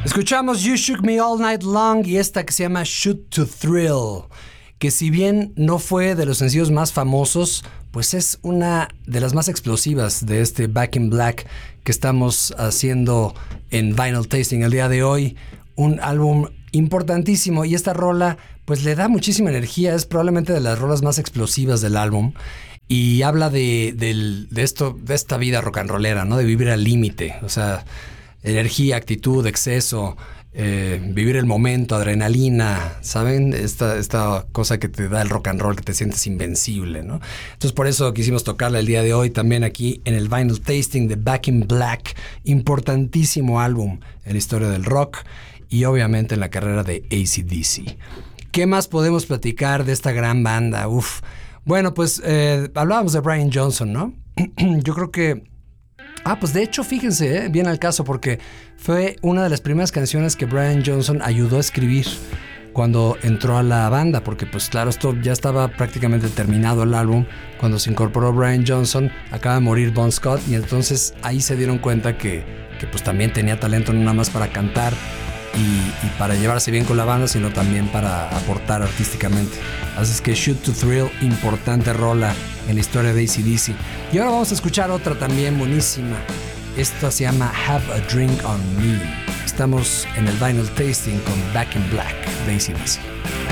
Escuchamos You Shook Me All Night Long y esta que se llama Shoot to Thrill, que si bien no fue de los sencillos más famosos, pues es una de las más explosivas de este Back in Black que estamos haciendo en Vinyl Tasting el día de hoy. Un álbum importantísimo y esta rola pues le da muchísima energía, es probablemente de las rolas más explosivas del álbum y habla de esta vida rock and rollera, ¿no? De vivir al límite, o sea, energía, actitud, exceso, vivir el momento, adrenalina, ¿saben? Esta cosa que te da el rock and roll, que te sientes invencible, ¿no? Entonces por eso quisimos tocarla el día de hoy también aquí en el Vinyl Tasting de Back in Black, importantísimo álbum en la historia del rock y obviamente en la carrera de AC/DC. ¿Qué más podemos platicar de esta gran banda? Bueno, pues hablábamos de Brian Johnson, ¿no? Yo creo que pues de hecho, fíjense, bien al caso, porque fue una de las primeras canciones que Brian Johnson ayudó a escribir cuando entró a la banda, porque pues claro, esto ya estaba prácticamente terminado el álbum. Cuando se incorporó Brian Johnson, acaba de morir Bon Scott, y entonces ahí se dieron cuenta que pues también tenía talento no nada más para cantar y para llevarse bien con la banda, sino también para aportar artísticamente. Así es que Shoot to Thrill, importante rola en la historia de AC/DC. Y ahora vamos a escuchar otra también buenísima. Esta se llama Have a Drink on Me. Estamos en el Vinyl Tasting con Back in Black de AC/DC.